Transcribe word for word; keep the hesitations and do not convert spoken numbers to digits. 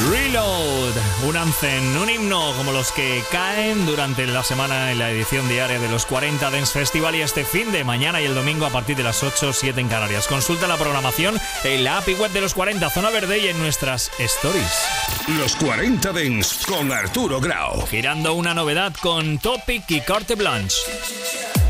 Reload, un anthem, un himno como los que caen durante la semana en la edición diaria de los cuarenta Dance Festival y este fin de mañana y el domingo a partir de las ocho, siete en Canarias. Consulta la programación en la app y web de los cuarenta Zona Verde y en nuestras stories. Los cuarenta Dance con Arturo Grau. Girando una novedad con Topic y Carte Blanche.